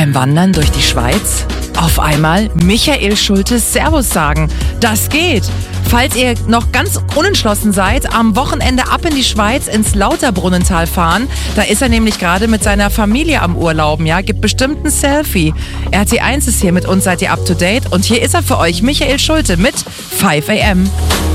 beim Wandern durch die Schweiz auf einmal Michael Schulte Servus sagen. Das geht. Falls ihr noch ganz unentschlossen seid, am Wochenende ab in die Schweiz ins Lauterbrunnental fahren. Da ist er nämlich gerade mit seiner Familie am Urlauben. Ja, gibt bestimmt ein Selfie. RT1 ist hier mit uns, seid ihr up to date? Und hier ist er für euch, Michael Schulte mit 5 AM.